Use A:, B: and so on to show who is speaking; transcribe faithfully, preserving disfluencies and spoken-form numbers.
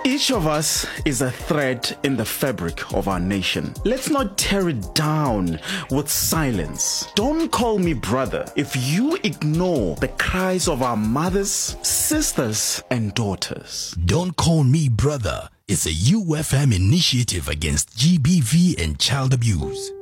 A: Each of us is a thread in the fabric of our nation. Let's not tear it down with silence. Don't call me brother if you ignore the cries of our mothers, sisters, and daughters.
B: Don't Call Me Brother is a U F M initiative against G B V and child abuse.